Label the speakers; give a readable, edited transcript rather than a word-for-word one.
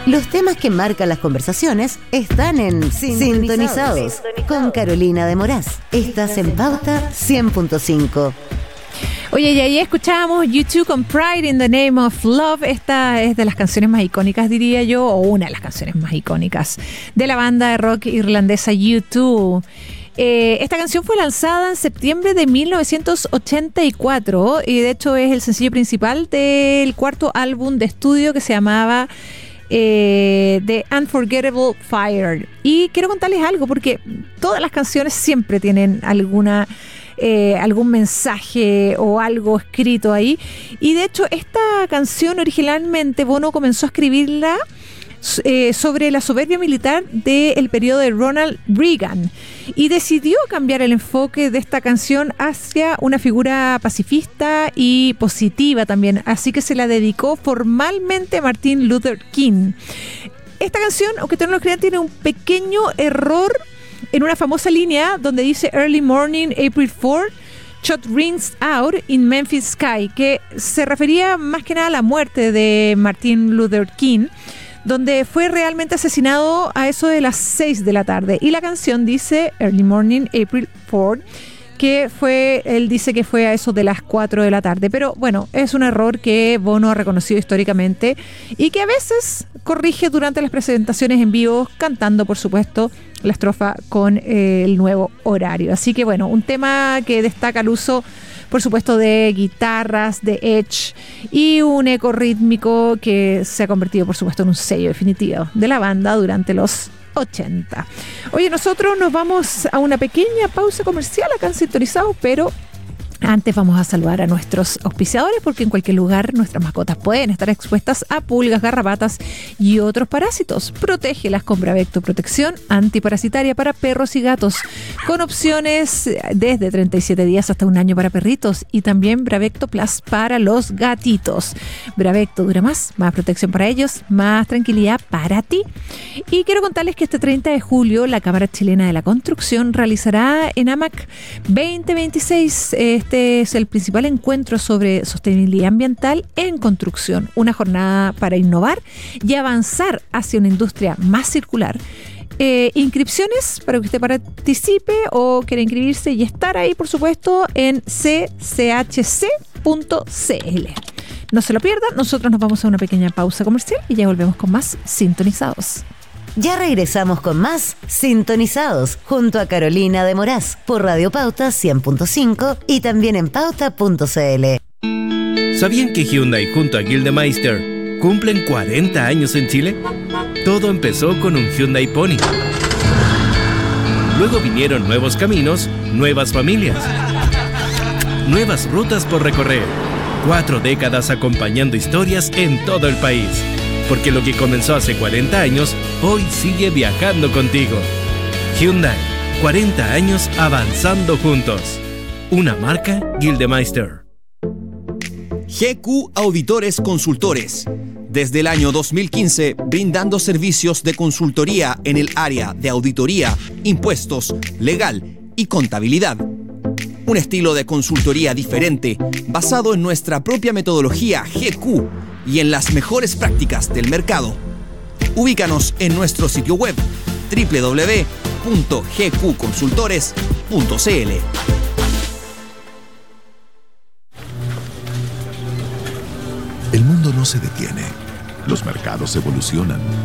Speaker 1: Los temas que marcan las conversaciones están en Sintonizados con Carolina de Moraz. Estás en Pauta 100.5.
Speaker 2: Oye, y ahí escuchábamos U2 con Pride in the Name of Love. Esta es de las canciones más icónicas, diría yo, o una de las canciones más icónicas de la banda de rock irlandesa U2. Esta canción fue lanzada en septiembre de 1984 y de hecho es el sencillo principal del cuarto álbum de estudio que se llamaba The Unforgettable Fire. Y quiero contarles algo porque todas las canciones siempre tienen algún mensaje o algo escrito ahí, y de hecho esta canción originalmente Bono comenzó a escribirla sobre la soberbia militar del periodo de Ronald Reagan y decidió cambiar el enfoque de esta canción hacia una figura pacifista y positiva también, así que se la dedicó formalmente a Martin Luther King. Esta canción, aunque ustedes no lo crean, tiene un pequeño error en una famosa línea donde dice Early morning, April 4, shot rings out in Memphis sky, que se refería más que nada a la muerte de Martin Luther King, donde fue realmente asesinado a eso de las 6 de la tarde. Y la canción dice Early morning, April 4, que él dice que fue a eso de las 4 de la tarde. Pero bueno, es un error que Bono ha reconocido históricamente y que a veces corrige durante las presentaciones en vivo, cantando, por supuesto, la estrofa con el nuevo horario. Así que bueno, un tema que destaca el uso, por supuesto, de guitarras, de edge y un eco rítmico que se ha convertido, por supuesto, en un sello definitivo de la banda durante los 80. Oye, nosotros nos vamos a una pequeña pausa comercial acá en Sintonizados, pero antes vamos a saludar a nuestros auspiciadores, porque en cualquier lugar nuestras mascotas pueden estar expuestas a pulgas, garrapatas y otros parásitos. Protégelas con Bravecto, protección antiparasitaria para perros y gatos, con opciones desde 37 días hasta un año para perritos, y también Bravecto Plus para los gatitos. Bravecto dura más protección para ellos, más tranquilidad para ti. Y quiero contarles que este 30 de julio la Cámara Chilena de la Construcción realizará en AMAC 2026 Este es el principal encuentro sobre sostenibilidad ambiental en construcción, una jornada para innovar y avanzar hacia una industria más circular. Inscripciones para que usted participe o quiera inscribirse y estar ahí, por supuesto, en cchc.cl. No se lo pierdan, nosotros nos vamos a una pequeña pausa comercial y ya volvemos con más Sintonizados.
Speaker 1: Ya regresamos con más Sintonizados junto a Carolina de Moraz por Radio Pauta 100.5 y también en pauta.cl.
Speaker 3: ¿Sabían que Hyundai junto a Gildemeister cumplen 40 años en Chile? Todo empezó con un Hyundai Pony. Luego vinieron nuevos caminos, nuevas familias, nuevas rutas por recorrer. 4 décadas acompañando historias en todo el país. Porque lo que comenzó hace 40 años, hoy sigue viajando contigo. Hyundai, 40 años avanzando juntos. Una marca Gildemeister.
Speaker 4: GQ Auditores Consultores. Desde el año 2015, brindando servicios de consultoría en el área de auditoría, impuestos, legal y contabilidad. Un estilo de consultoría diferente, basado en nuestra propia metodología GQ y en las mejores prácticas del mercado. Ubícanos en nuestro sitio web www.gqconsultores.cl.
Speaker 5: El mundo no se detiene. Los mercados evolucionan.